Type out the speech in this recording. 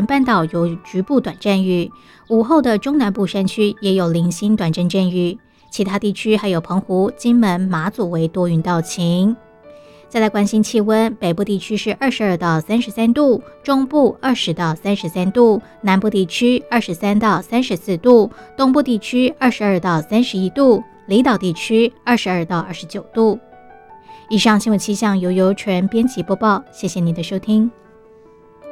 半岛有局部短暂雨，午后的中南部山区也有零星短阵阵雨，其他地区还有澎湖、金门、马祖为多云到晴。再来关心气温，北部地区是22到33度，中部20到33度，南部地区23到34度，东部地区22到31度，离岛地区22到29度。以上新闻气象由尤纯编辑播报，谢谢您的收听。